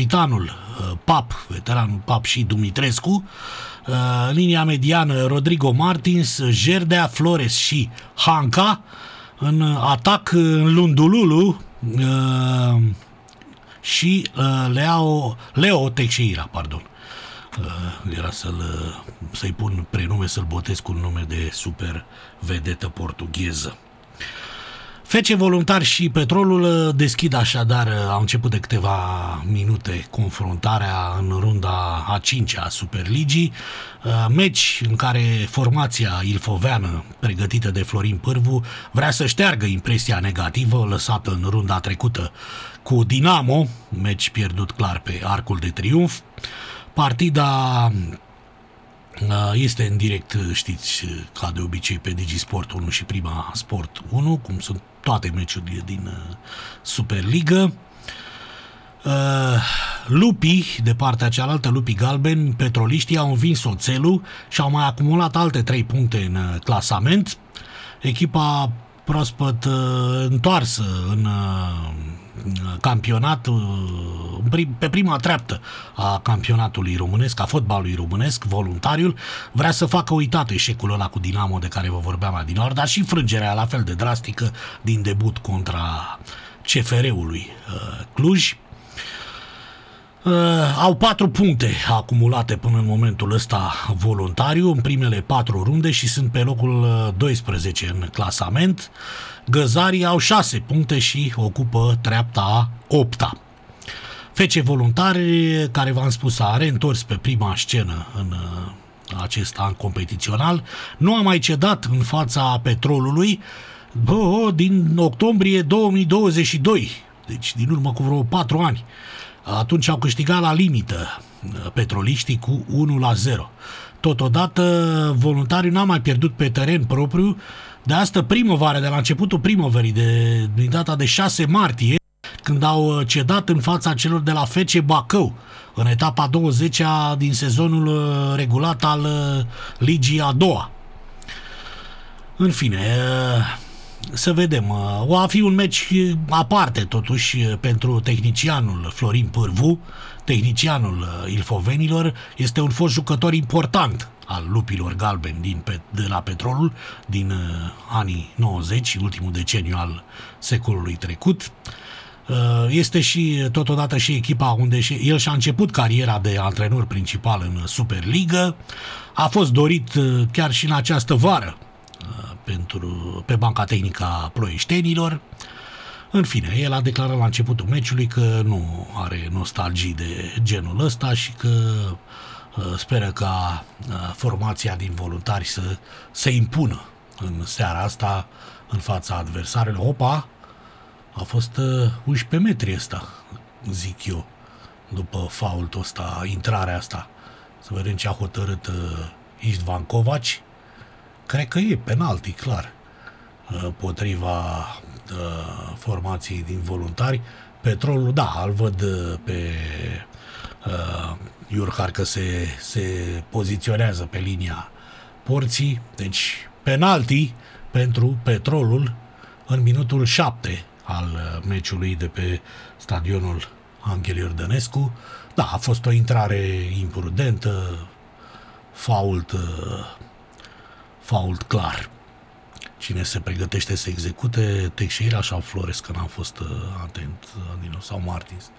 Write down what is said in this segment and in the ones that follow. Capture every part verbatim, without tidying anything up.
capitanul Pap, veteranul Pap și Dumitrescu, linia mediană Rodrigo Martins, Jerdea, Flores și Hanca, în atac Lundululu și Leo, Leo Teixeira, pardon. Era să-l, să-i pun prenume, să-l botez cu un nume de super vedetă portugheză. F C Voluntari și Petrolul deschid așadar, au început de câteva minute confruntarea în runda a cincea a Superligii, meci în care formația ilfoveană pregătită de Florin Pârvu vrea să șteargă impresia negativă lăsată în runda trecută cu Dinamo, meci pierdut clar pe arcul de triumf. Partida este în direct, știți, ca de obicei pe Digisport unu și Prima Sport unu, cum sunt toate meciurile din Superligă. Lupii, de partea cealaltă, lupii galbeni, petroliștii au învins Oțelul și au mai acumulat alte trei puncte în clasament. Echipa proaspăt întoarsă în campionat, pe prima treaptă a campionatului românesc, a fotbalului românesc, Voluntariul vrea să facă uitat eșecul ăla cu Dinamo de care vă vorbeam adineauri, dar și frângerea la fel de drastică din debut contra C F R-ului Cluj. Uh, au patru puncte acumulate până în momentul ăsta Voluntariu în primele patru runde și sunt pe locul doisprezece în clasament. Găzarii au șase puncte și ocupă treapta a opta. F C Voluntari, care v-am spus a reîntors pe prima scenă în uh, acest an competițional, nu a mai cedat în fața Petrolului bă, din octombrie două mii douăzeci și doi, deci din urmă cu vreo patru ani. Atunci au câștigat la limită petroliștii cu unu la zero. Totodată, Voluntariul n-a mai pierdut pe teren propriu de astă primăvară, de la începutul primăverii, de, din data de șase martie, când au cedat în fața celor de la F C Bacău, în etapa douăzecea din sezonul regulat al Ligii a doua. În fine, să vedem. Va fi un meci aparte, totuși, pentru tehnicianul Florin Pârvu. Tehnicianul ilfovenilor este un fost jucător important al lupilor galbeni din, de la Petrolul din anii nouăzeci, ultimul deceniu al secolului trecut. Este și totodată și echipa unde el și-a început cariera de antrenor principal în Superligă. A fost dorit chiar și în această vară pentru, pe banca tehnică a ploieștenilor. În fine, el a declarat la începutul meciului că nu are nostalgii de genul ăsta și că uh, speră ca uh, formația din Voluntari să se impună în seara asta în fața adversarilor. Opa, a fost uh, unsprezece metri ăsta, zic eu, după faultul ăsta, intrarea asta. Să vedem ce a hotărât uh, Istvan Kovac. Cred că e penalti, clar, potriva uh, formației din Voluntari. Petrolul, da, îl văd pe uh, Iurhar că se, se poziționează pe linia porții, deci penalti pentru Petrolul în minutul șapte al meciului de pe stadionul Anghel Iordănescu. Da, a fost o intrare imprudentă, fault uh, fault clar. Cine se pregătește să execute, Teixeira sau Flores, că n-am fost uh, atent, uh, sau Martins.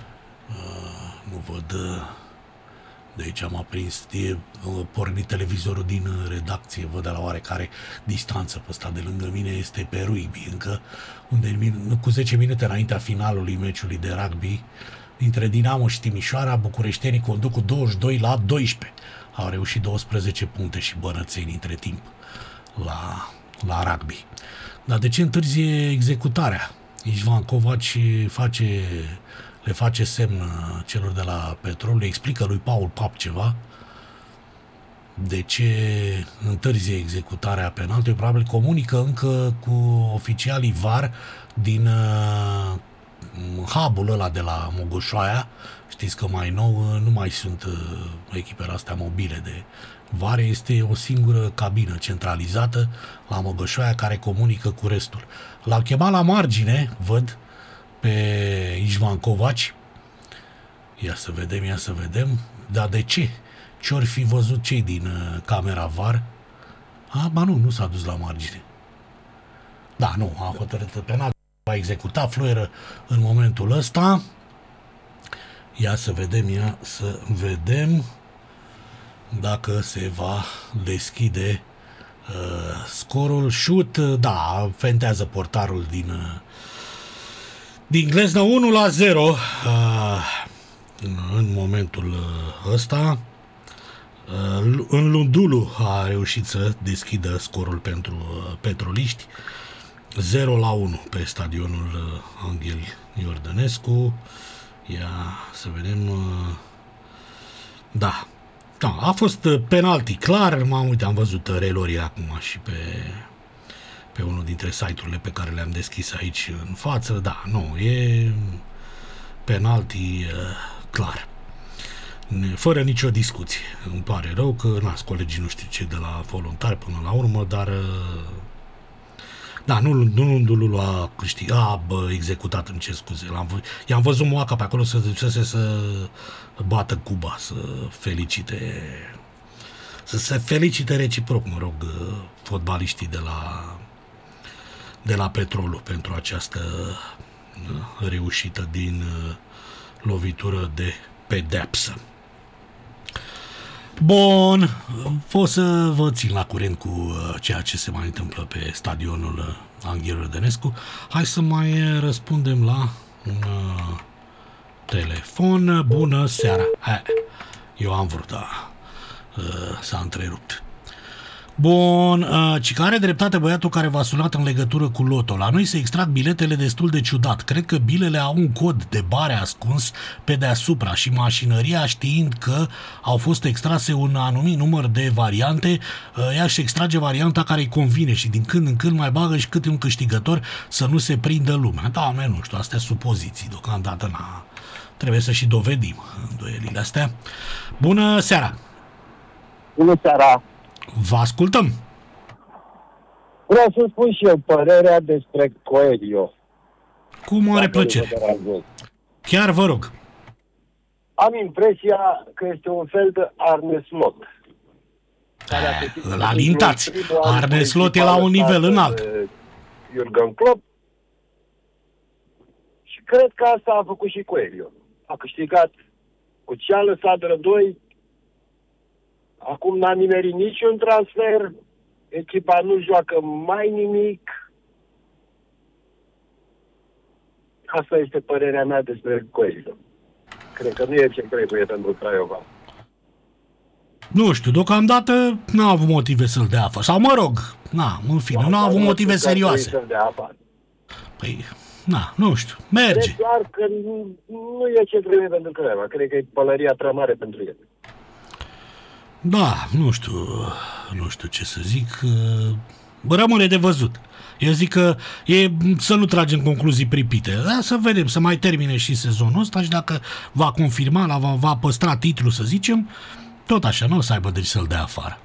Uh, nu văd. Uh, de aici am aprins, e uh, pornit televizorul din uh, redacție, văd de la oarecare distanță pe ăsta de lângă mine, este pe rugby încă, unde cu zece minute înaintea finalului meciului de rugby dintre Dinamo și Timișoara, bucureștenii conduc cu douăzeci și doi la doisprezece. Au reușit douăsprezece puncte și bănățenii între timp la, la rugby. Dar de ce întârzie executarea? Istvan Kovac face, le face semn celor de la Petrol, le explică lui Paul Pap ceva. De ce întârzie executarea penaltului? Probabil comunică încă cu oficialii V A R din uh, hub-ul ăla de la Mogoșoaia. Știți că mai nou nu mai sunt uh, echipele astea mobile de V A R, este o singură cabină centralizată la Mogoșoaia care comunică cu restul. L-au chemat la margine, văd, pe Istvan Kovac, Ia să vedem, ia să vedem. Dar de ce? Ce-or fi văzut cei din uh, camera V A R? A, ba nu, nu s-a dus la margine. Da, nu, a hotărât penal. Va executa Fluieră în momentul ăsta. Ia să vedem, ia să vedem dacă se va deschide uh, scorul. Șut, da, fentează portarul din uh, din Glezna. Unu la zero uh, în momentul ăsta. Uh, în Lundulu a reușit să deschidă scorul pentru uh, petroliști. zero la unu pe stadionul uh, Anghel Iordănescu. Ia să vedem. Uh, da. Da, a fost penalti clar. M-am uitat, am văzut relorii acum și pe pe unul dintre site-urile pe care le-am deschis aici în față. Da, nu, e penalti uh, clar. Fără nicio discuție. Îmi pare rău că, n-ați colegii nu știu ce de la voluntari până la urmă, dar da, nu, nu Lundulu a câștigat, a bă, executat, îmi cer scuze. L-am, i-am văzut Moaca pe acolo să dusese să bată Cuba, să felicite să se felicite reciproc, mă rog, fotbaliștii de la de la Petrolul pentru această reușită din lovitură de pedeapsă. Bun, o să vă țin la curent cu ceea ce se mai întâmplă pe stadionul Anghel Iordănescu. Hai să mai răspundem la un telefon. Bună seara! Hai, eu am vrut, da, s-a întrerupt. Bun, ci că are dreptate băiatul care v-a sunat în legătură cu loto. La noi se extrag biletele destul de ciudat. Cred că bilele au un cod de bare ascuns pe deasupra și mașinăria, știind că au fost extrase un anumit număr de variante, ea își extrage varianta care îi convine și din când în când mai bagă și câte un câștigător să nu se prindă lumea. Da, mea, nu știu, astea supoziții, deocamdată na, trebuie să și dovedim îndoielile astea. Bună seara! Bună seara! Vă ascultăm. Vreau să spun și eu părerea despre Coelho. Cu mare plăcere. Chiar vă rog. Am impresia că este un fel de Arne Slot. La lintați. Arne Slot e la un nivel înalt. Jurgen Klopp. Și cred că asta a făcut și Coelho. A câștigat cu ce a lăsat rădoi. Acum n-a nimerit niciun transfer, echipa nu joacă mai nimic. Asta este părerea mea despre Coelho. Cred că nu e ce trebuie pentru Craiova. Nu știu, deocamdată n-a avut motive să-l dea afară. Sau mă rog, na, în fine, nu a avut motive serioase. Să-l dea afară. Păi, na, nu știu, merge. Cred doar că nu, nu e ce trebuie pentru Craiova. Cred că e pălăria prea mare pentru el. Da, nu știu, nu știu ce să zic, rămâne de văzut. Eu zic că e să nu tragem concluzii pripite, dar să vedem, să mai termine și sezonul ăsta și dacă va confirma, la va, va păstra titlul, să zicem, tot așa, nu o să aibă deci să-l dea afară.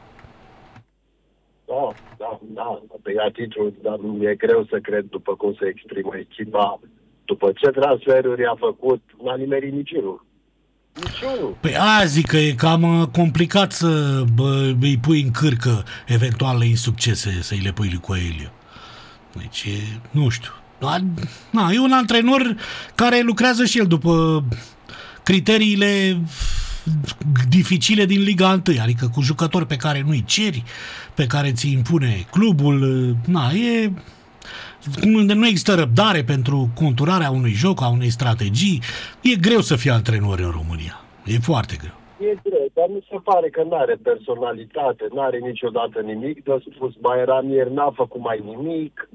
Da, da, da, pe ea titlul, dar mi-e greu să cred după cum se exprimă echipa, după ce transferuri a făcut, n-a nimerit niciunul. Niciunul. Păi aia zic că e cam complicat să bă, îi pui în cârcă eventuale insuccese, să-i le pui lui Coelho. Deci, nu știu. Na, e un antrenor care lucrează și el după criteriile dificile din Liga unu, adică cu jucători pe care nu-i ceri, pe care ți impune clubul. Na, e... unde nu există răbdare pentru conturarea unui joc, a unei strategii, e greu să fie antrenor în România. E foarte greu. E greu, dar mi se pare că nu are personalitate, nu are niciodată nimic. De spus, Bairam ieri n-a făcut mai nimic.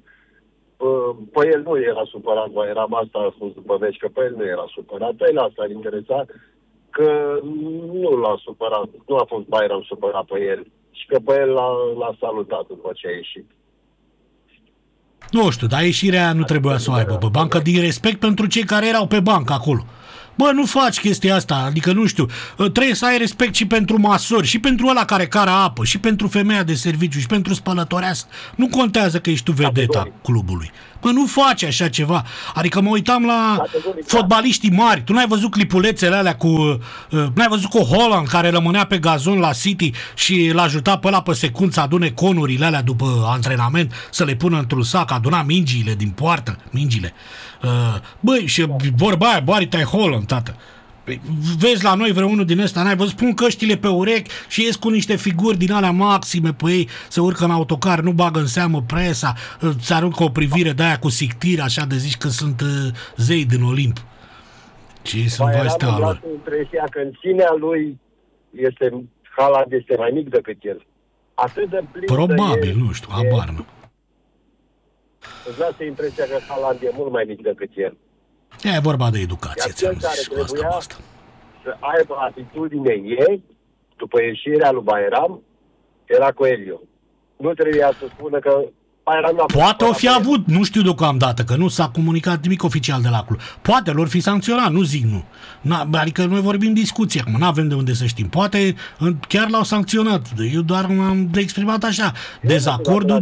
Pe el nu era supărat, Bairam, asta a spus după meci, că pe el nu era supărat. Pe el asta a interesat, că nu l-a supărat, nu a fost Bairam supărat pe el. Și că pe el l-a, l-a salutat după ce a ieșit. Nu știu, dar ieșirea nu trebuia să o aibă pe bancă din respect pentru cei care erau pe bancă acolo. Bă, nu faci chestia asta, adică nu știu, trebuie să ai respect și pentru masori, și pentru ăla care cară apă, și pentru femeia de serviciu, și pentru spălătoreasă. Nu contează că ești tu vedeta clubului. Bă, nu face așa ceva. Adică mă uitam la Categoric, fotbaliștii mari. Tu n-ai văzut clipulețele alea cu... Uh, n-ai văzut cu Holland care rămânea pe gazon la City și l-a ajutat pe ăla pe secund să adune conurile alea după antrenament, să le pună într-un sac, aduna mingiile din poartă, mingile. Uh, băi, și vorba aia, Baritai Holland, tată. Vezi la noi vreunul din ăsta, n-ai văzut, pun căștile pe urechi și ies cu niște figuri din alea maxime pe ei, se urcă în autocar, nu bagă în seamă presa, îți aruncă o privire de aia cu sictir, așa de zici că sunt uh, zei din Olimp. Și sunt vai steaua lor. Impresia că în sinea lui este, Haaland este mai mic decât el. Atât de plin. Probabil, e, nu știu, habar nu. Îți lasă impresia că Haaland e mult mai mic decât el. E vorba de educație, ți-am zis, cu asta, cu asta. Să aibă atitudine ei, după ieșirea lui Bayram, era Coelho. Nu trebuia să spună că Bayram n-a fost. Poate o fi avut, nu știu deocamdată, că nu s-a comunicat nimic oficial de la club. Poate lor fi sancționat, nu zic nu. N-a, adică noi vorbim discuție acum, nu avem de unde să știm. Poate chiar l-au sancționat. Eu doar m-am exprimat așa. Dezacordul...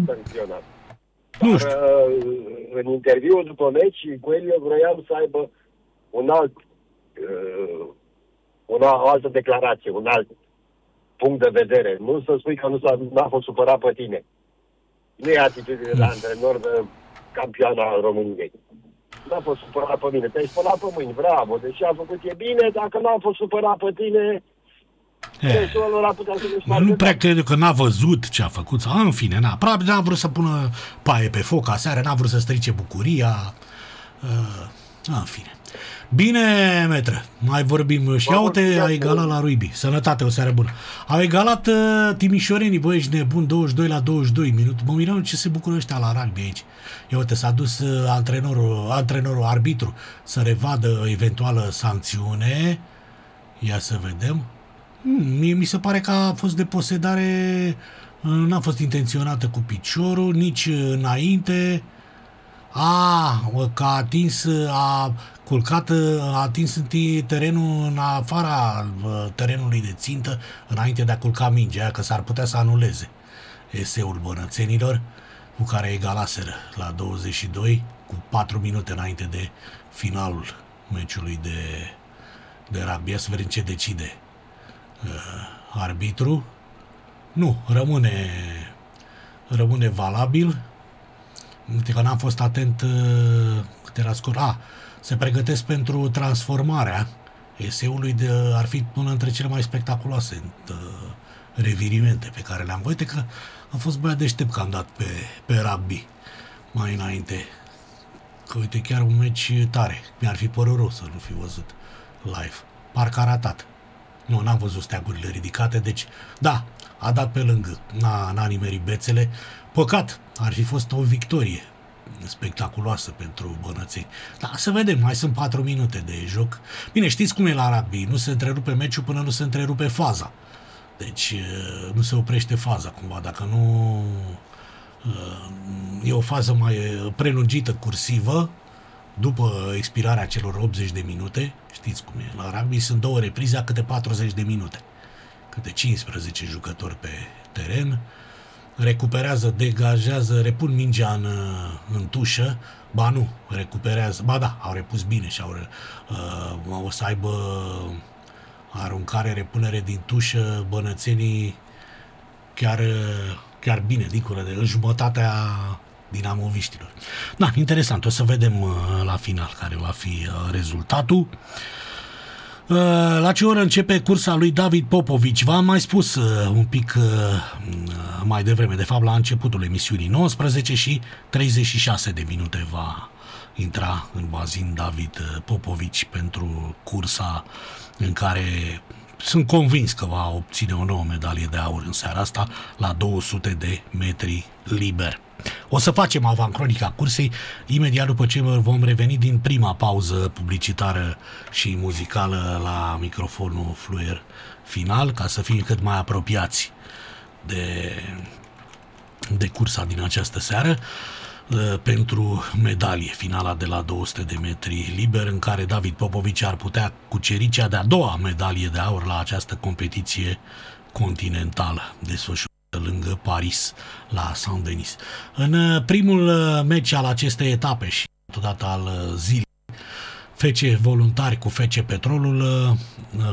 Nu Dar, știu. În interviul după meci, Coelho vroiam să aibă un alt, uh, una, o altă declarație, un alt punct de vedere. Nu să spui că nu s-a, n-a fost supărat pe tine. Nu e atitudine de antrenor de campioana României. N-a fost supărat pe mine. Te-ai spălat pe mâini, bravo. Deși a făcut e bine, dacă n-a fost supărat pe tine... Eh, nu prea cred că n-a văzut ce a făcut. Sau, în fine, n-a, probabil n-a vrut să pună paie pe foc aseară, n-a vrut să strice bucuria. Uh, în fine. Bine, metră, mai vorbim. Și uite, a egalat la Ruibi. Sănătate, o seară bună. Au egalat uh, timișorenii, băi, ești nebun, douăzeci și doi la douăzeci și doi minute. Mă mirăm ce se bucură ăștia la rugby aici. Ia uite, s-a dus uh, antrenorul, antrenorul arbitru să revadă eventuală sancțiune. Ia să vedem. Hmm, mie mi se pare că a fost deposedare, n-a fost intenționată cu piciorul, nici înainte. A, că a atins, a culcat, a atins terenul în afara terenului de țintă înainte de a culca mingea, că s-ar putea să anuleze eseul bănățenilor, cu care egalaseră la douăzeci și doi, cu patru minute înainte de finalul meciului de, de rugby. Să vedem ce decide Uh, arbitru. Nu, rămâne rămâne valabil. Uite că n-am fost atent uh, cât era scor. A, se pregătesc pentru transformarea eseului de, ar fi una dintre cele mai spectaculoase uh, revirimente pe care le-am văzut. Că am fost băiat deștept că am dat pe, pe rugby mai înainte. Că uite, chiar un meci tare. Mi-ar fi părut rău să nu fi văzut live. Parcă a ratat. Nu, n-am văzut steagurile ridicate, deci, da, a dat pe lângă, n-a, n-a nimerit bețele. Păcat, ar fi fost o victorie spectaculoasă pentru bănățeni. Da, să vedem, mai sunt patru minute de joc. Bine, știți cum e la rugby, nu se întrerupe meciul până nu se întrerupe faza. Deci, nu se oprește faza, cumva, dacă nu... E o fază mai prelungită, cursivă, după expirarea celor optzeci de minute. Știți cum e, la rugby sunt două reprize a câte patruzeci de minute, câte cincisprezece jucători pe teren, recuperează, degajează, repun mingea în, în tușă, ba nu, recuperează, ba da, au repus bine și au, uh, o să aibă aruncare, repunere din tușă, bănățenii chiar, chiar bine, dincolo de în jumătatea dinamoviștilor. Da, interesant, o să vedem uh, la final care va fi uh, rezultatul. Uh, la ce oră începe cursa lui David Popovici? V-am mai spus uh, un pic uh, mai devreme, de fapt la începutul emisiunii, nouăsprezece și treizeci și șase de minute va intra în bazin David Popovici pentru cursa în care sunt convins că va obține o nouă medalie de aur în seara asta la două sute de metri liber. O să facem avancronica cursei imediat după ce vom reveni din prima pauză publicitară și muzicală la microfonul fluier final, ca să fim cât mai apropiați de, de cursa din această seară pentru medalie, finala de la două sute de metri liber, în care David Popovici ar putea cuceri cea de-a doua medalie de aur la această competiție continentală desfășurată lângă Paris la Saint-Denis. În primul meci al acestei etape și totodată al zilei, F C Voluntari cu F C Petrolul,